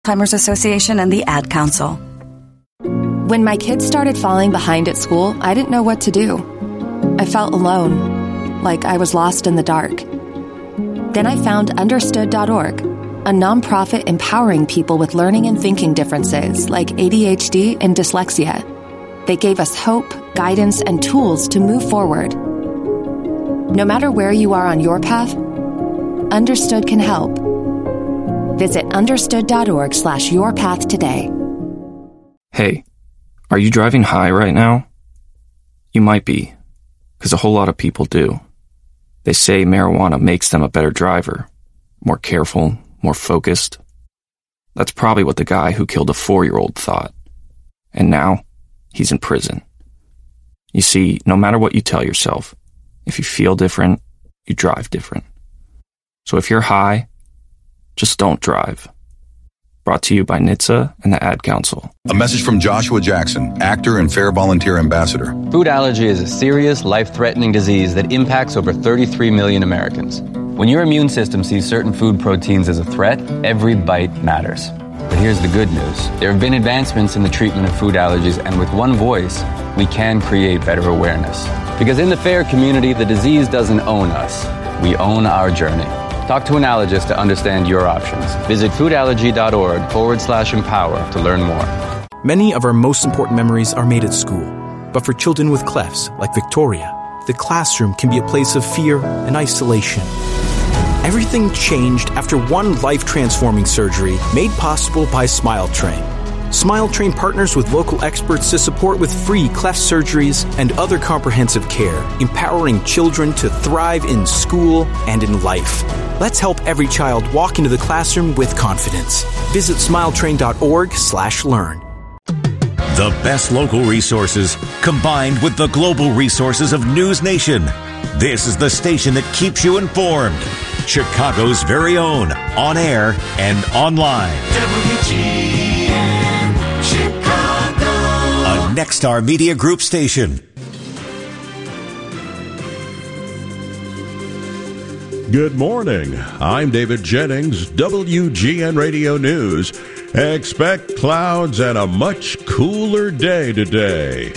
Alzheimer's Association and the Ad Council. When my kids started falling behind at school, I didn't know what to do. I felt alone, like I was lost in the dark. Then I found Understood.org, a nonprofit empowering people with learning and thinking differences like ADHD and dyslexia. They gave us hope, guidance, and tools to move forward. No matter where you are on your path, Understood can help. Visit understood.org/yourpath today. Hey, are you driving high right now? You might be, because a whole lot of people do. They say marijuana makes them a better driver, more careful, more focused. That's probably what the guy who killed a 4-year-old thought. And now, he's in prison. You see, no matter what you tell yourself, if you feel different, you drive different. So if you're high, just don't drive. Brought to you by NHTSA and the Ad Council. A message from Joshua Jackson, actor and Fair Volunteer Ambassador. Food allergy is a serious, life-threatening disease that impacts over 33 million Americans. When your immune system sees certain food proteins as a threat, every bite matters. But here's the good news. There have been advancements in the treatment of food allergies, and with one voice, we can create better awareness. Because in the FAIR community, the disease doesn't own us. We own our journey. Talk to an allergist to understand your options. Visit foodallergy.org/empower to learn more. Many of our most important memories are made at school. But for children with clefts, like Victoria, the classroom can be a place of fear and isolation. Everything changed after one life-transforming surgery made possible by SmileTrain. SmileTrain partners with local experts to support with free cleft surgeries and other comprehensive care, empowering children to thrive in school and in life. Let's help every child walk into the classroom with confidence. Visit smiletrain.org/learn. The best local resources combined with the global resources of News Nation. This is the station that keeps you informed. Chicago's very own, on air and online. WGN Chicago. A Nexstar Media Group station. Good morning. I'm David Jennings, WGN Radio News. Expect clouds and a much cooler day today.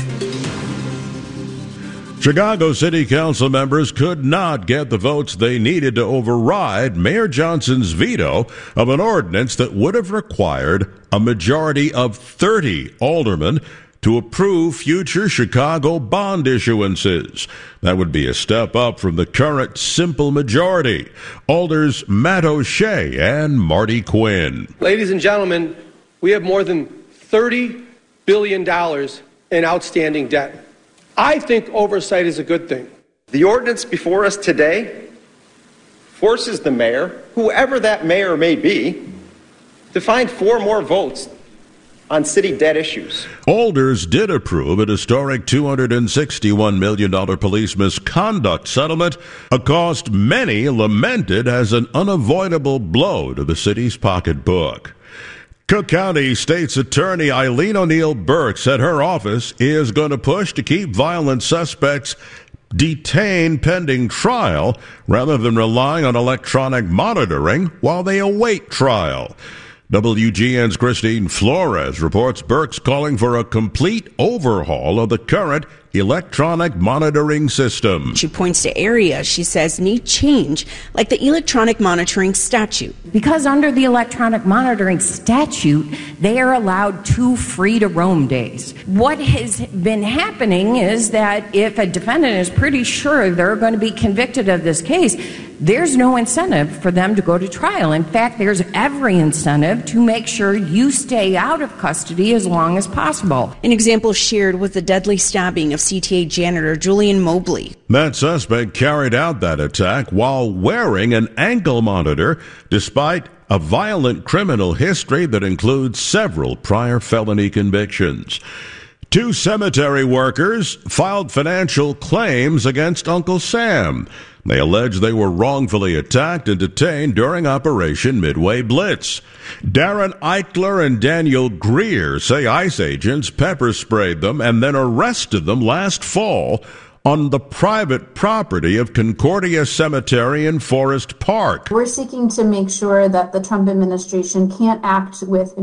Chicago City Council members could not get the votes they needed to override Mayor Johnson's veto of an ordinance that would have required a majority of 30 aldermen to approve future Chicago bond issuances. That would be a step up from the current simple majority. Alders Matt O'Shea and Marty Quinn. Ladies and gentlemen, we have more than $30 billion in outstanding debt. I think oversight is a good thing. The ordinance before us today forces the mayor, whoever that mayor may be, to find 4 more votes on city debt issues. Alders did approve an historic $261 million police misconduct settlement, a cost many lamented as an unavoidable blow to the city's pocketbook. Cook County State's Attorney Eileen O'Neill Burke said her office is going to push to keep violent suspects detained pending trial rather than relying on electronic monitoring while they await trial. WGN's Christine Flores reports Burke's calling for a complete overhaul of the current electronic monitoring system. She points to areas she says need change, like the electronic monitoring statute. Because under the electronic monitoring statute, they are allowed 2 free-to-roam days. What has been happening is that if a defendant is pretty sure they're going to be convicted of this case, there's no incentive for them to go to trial. In fact, there's every incentive to make sure you stay out of custody as long as possible. An example shared was the deadly stabbing of CTA janitor Julian Mobley. That suspect carried out that attack while wearing an ankle monitor, despite a violent criminal history that includes several prior felony convictions. 2 cemetery workers filed financial claims against Uncle Sam. They allege they were wrongfully attacked and detained during Operation Midway Blitz. Darren Eichler and Daniel Greer say ICE agents pepper sprayed them and then arrested them last fall, on the private property of Concordia Cemetery in Forest Park. We're seeking to make sure that the Trump administration can't act with